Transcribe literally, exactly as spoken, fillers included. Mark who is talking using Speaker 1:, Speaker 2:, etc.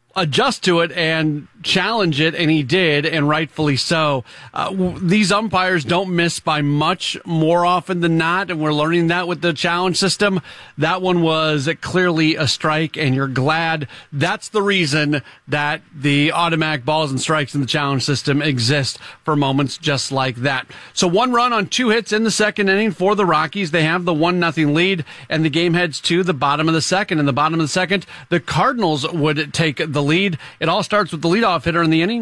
Speaker 1: adjust to it and challenge it, and he did, and rightfully so. Uh, w- these umpires don't miss by much more often than not, and we're learning that with the challenge system. That one was clearly a strike, and you're glad. That's the reason that the automatic balls and strikes in the challenge system exist for moments just like that. So one run on two hits in the second inning for the Rockies. They have the one nothing lead, and the game heads to the bottom of the second. In the bottom of the second, the Cardinals would take the lead. It all starts with the leadoff hitter in the inning.